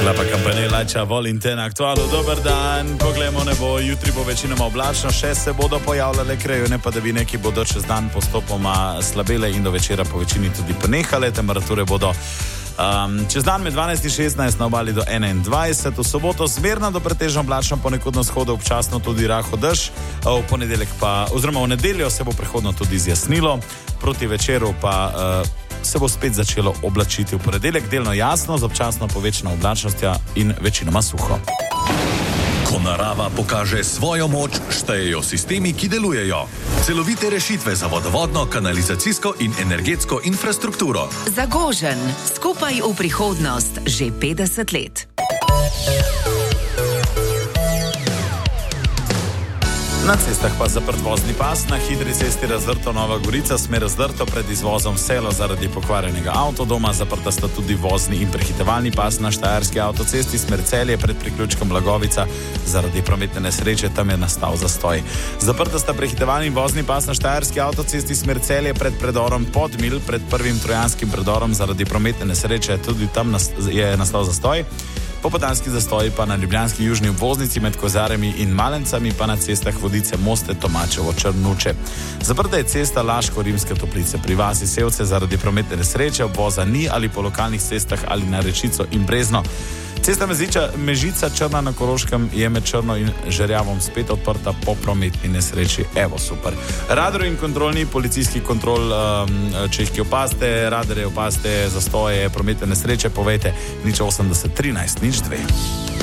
Klapa Campanella, Volinte na aktualu. Dober dan, poglejmo nebo. Jutri bo večinoma oblačno, še se bodo pojavljale krajevne padavine, ki bodo čez dan postopoma slabele in do večera po večini tudi ponehale. Temperature bodo čez dan med 12 in 16, na obali do 21. V soboto zmerno do pretežno oblačno, ponekod na vzhodu občasno tudi rahel dež. V ponedeljek pa, oziroma v nedeljo se bo prehodno tudi zjasnilo, proti večeru pa se bo spet začelo oblačiti. V ponedeljek delno jasno, z občasno povečano oblačnostjo in večinoma suho. Ko narava pokaže svojo moč, štejejo sistemi, ki delujejo. Celovite rešitve za vodovodno, kanalizacijsko in energetsko infrastrukturo. Zagožen, skupaj v prihodnost že 50 let. Na cestah pa zaprt vozni pas, na hitri cesti Razdrto Nova Gorica, smer Razdrto pred izvozom Selo zaradi pokvarjenega avtodoma, zaprta sta tudi vozni in prehitevalni pas na Štajerski avtocesti, smer Celje pred priključkom Blagovica zaradi prometne nesreče, tam je nastal zastoj. Zaprta sta prehitevalni vozni pas na Štajerski avtocesti, smer Celje pred predorom Podmil, pred prvim trojanskim predorom zaradi prometne nesreče, tudi tam je nastal zastoj. Popoldanski zastoji pa na ljubljanski južni obvoznici med Kozarami in Malencami, pa na cestah Vodice, Moste, Tomačevo, Črnuče. Zaprta je cesta Laško-Rimske Toplice pri vasi Sevce zaradi prometne nesreče, obvoza ni ali po lokalnih cestah ali na Rečico in Brezno. Cesta Mežica Črna na Koroškem je med Črno in Žerjavom spet odprta po prometni nesreči. Evo, super. Radar in kontrolni policijski kontrol, če jih opazite, radare opazite, zastoje, prometne nesreče, povejte 080 13 02.